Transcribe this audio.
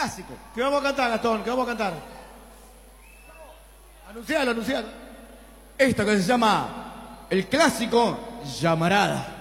clásico. ¿Qué vamos a cantar, Gastón? ¿Qué vamos a cantar? Anuncialo, anuncialo. Esta que se llama el clásico Llamarada.